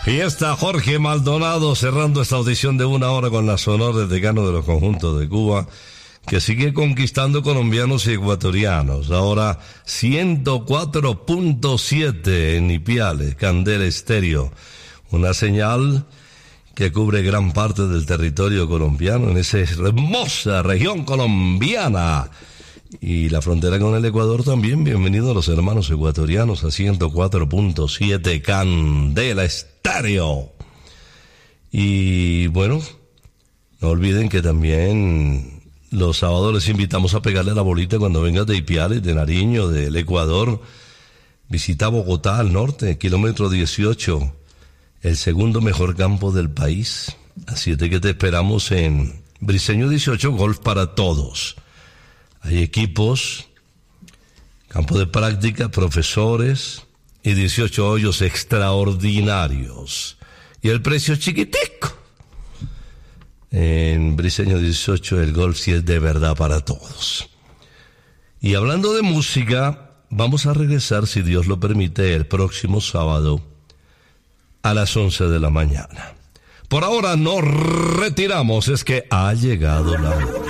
Y está Jorge Maldonado cerrando esta audición de 1 hora con la Sonora del decano de los conjuntos de Cuba, que sigue conquistando colombianos y ecuatorianos. Ahora 104.7 en Ipiales, Candela Estéreo. Una señal que cubre gran parte del territorio colombiano, en esa hermosa región colombiana. Y la frontera con el Ecuador también. Bienvenidos a los hermanos ecuatorianos a 104.7 Candela Estéreo. Y bueno, no olviden que también los sábados les invitamos a pegarle la bolita cuando vengas de Ipiales, de Nariño, del Ecuador. Visita Bogotá al norte, kilómetro 18, el segundo mejor campo del país. Así es de que te esperamos en Briceño 18, golf para todos. Hay equipos, campo de práctica, profesores y 18 hoyos extraordinarios. Y el precio es chiquitico. En Briceño 18 el golf sí es de verdad para todos. Y hablando de música, vamos a regresar, si Dios lo permite, el próximo sábado a las 11 de la mañana. Por ahora nos retiramos, es que ha llegado la hora.